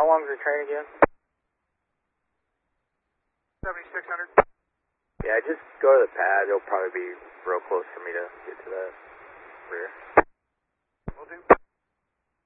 how long's the train again? 7,600. Yeah, just go to the pad. It'll probably be real close for me to get to that rear. Will do.